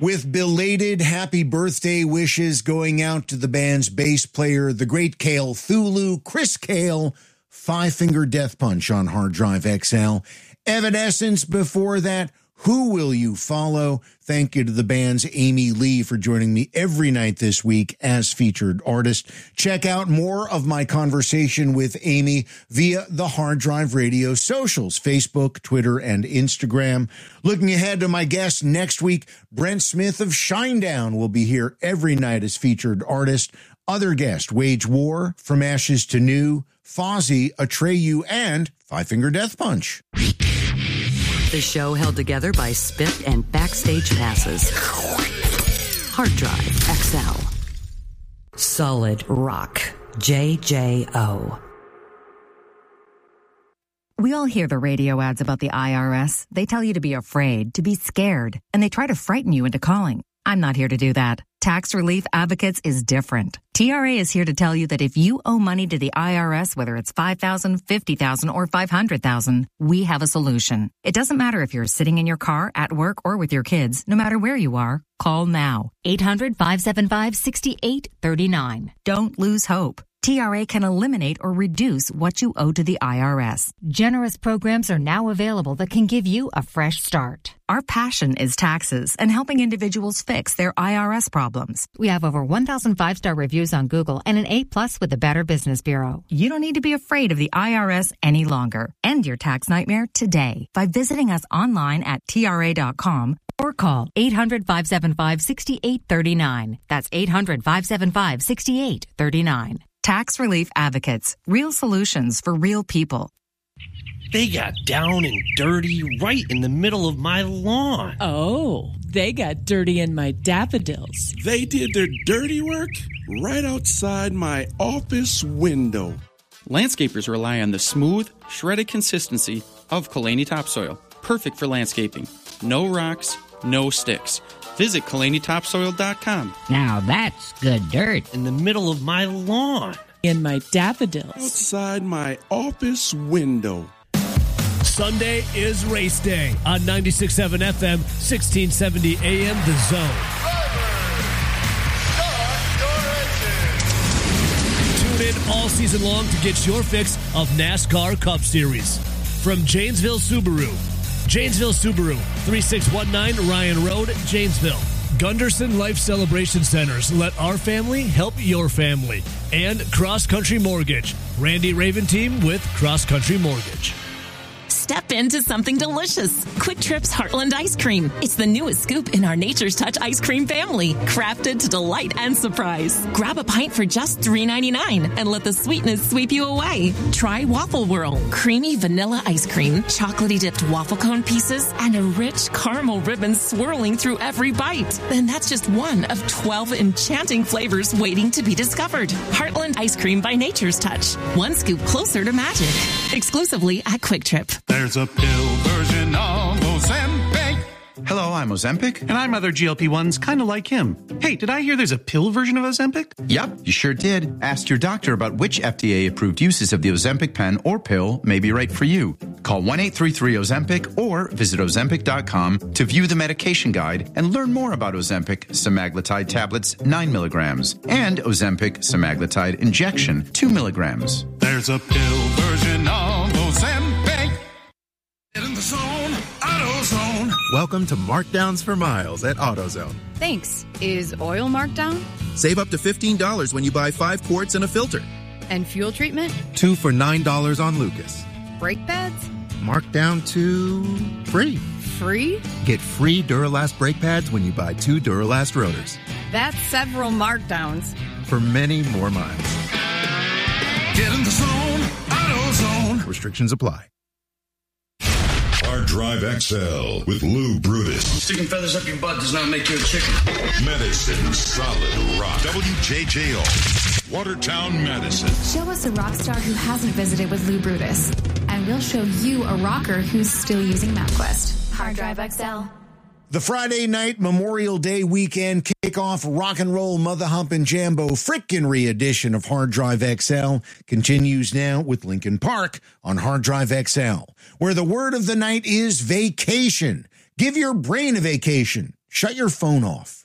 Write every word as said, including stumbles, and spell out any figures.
with belated happy birthday wishes going out to the band's bass player, the great Cale Thulu, Chris Cale, Five Finger Death Punch on Hard Drive X L. Evanescence before that. Who Will You Follow? Thank you to the band's Amy Lee for joining me every night this week as featured artist. Check out more of my conversation with Amy via the Hard Drive Radio socials, Facebook, Twitter, and Instagram. Looking ahead to my guest next week, Brent Smith of Shinedown will be here every night as featured artist. Other guests, Wage War, From Ashes to New, Fozzy, Atreyu, and Five Finger Death Punch. The show held together by Spit and Backstage Passes. Hard Drive X L. Solid Rock. J J O. We all hear the radio ads about the I R S. They tell you to be afraid, to be scared, and they try to frighten you into calling. I'm not here to do that. Tax Relief Advocates is different. T R A is here to tell you that if you owe money to the I R S, whether it's five thousand dollars, fifty thousand dollars, or five hundred thousand dollars, we have a solution. It doesn't matter if you're sitting in your car, at work, or with your kids. No matter where you are, call now. eight hundred, five seven five, six eight three nine. Don't lose hope. T R A can eliminate or reduce what you owe to the I R S. Generous programs are now available that can give you a fresh start. Our passion is taxes and helping individuals fix their I R S problems. We have over one thousand five-star reviews on Google and an A plus with the Better Business Bureau. You don't need to be afraid of the I R S any longer. End your tax nightmare today by visiting us online at T R A dot com or call eight hundred, five seven five, six eight three nine. That's eight hundred, five seven five, six eight three nine. Tax Relief Advocates. Real solutions for real people. They got down and dirty right in the middle of my lawn. Oh, they got dirty in my daffodils. They did their dirty work right outside my office window. Landscapers rely on the smooth, shredded consistency of Kalani topsoil. Perfect for landscaping. No rocks, no sticks. Visit Kalani Topsoil dot com. Now that's good dirt. In the middle of my lawn. In my daffodils. Outside my office window. Sunday is race day on ninety-six point seven F M, sixteen seventy A M, The Zone. Tune in all season long to get your fix of NASCAR Cup Series. From Janesville Subaru. Janesville Subaru, thirty-six nineteen Ryan Road, Janesville. Gunderson Life Celebration Centers. Let our family help your family. And Cross Country Mortgage. Randy Raven team with Cross Country Mortgage. Step into something delicious. Quick Trip's Heartland Ice Cream. It's the newest scoop in our Nature's Touch ice cream family, crafted to delight and surprise. Grab a pint for just three ninety-nine and let the sweetness sweep you away. Try Waffle Whirl, creamy vanilla ice cream, chocolatey dipped waffle cone pieces, and a rich caramel ribbon swirling through every bite. And that's just one of twelve enchanting flavors waiting to be discovered. Heartland Ice Cream by Nature's Touch. One scoop closer to magic. Exclusively at Quick Trip. There's a pill version of Ozempic. Hello, I'm Ozempic. And I'm other G L P ones kind of like him. Hey, did I hear there's a pill version of Ozempic? Yep, you sure did. Ask your doctor about which F D A-approved uses of the Ozempic pen or pill may be right for you. Call one eight three three Ozempic or visit Ozempic dot com to view the medication guide and learn more about Ozempic semaglutide tablets, nine milligrams, and Ozempic semaglutide injection, two milligrams. There's a pill version of Ozempic. In the zone, AutoZone. Welcome to Markdowns for Miles at AutoZone. Thanks. Is oil marked down? Save up to fifteen dollars when you buy five quarts and a filter. And fuel treatment? Two for nine dollars on Lucas. Brake pads? Marked down to free. Free? Get free Duralast brake pads when you buy two Duralast rotors. That's several markdowns. For many more miles. Get in the zone, AutoZone. Restrictions apply. Hard Drive X L with Lou Brutus. Sticking feathers up your butt does not make you a chicken. Medicine Solid Rock. W J J O. Watertown, Madison. Show us a rock star who hasn't visited with Lou Brutus, and we'll show you a rocker who's still using MapQuest. Hard Drive X L. The Friday night Memorial Day weekend kickoff rock and roll mother humping jambo frickin' re-edition of Hard Drive X L continues now with Linkin Park on Hard Drive X L, where the word of the night is vacation. Give your brain a vacation. Shut your phone off.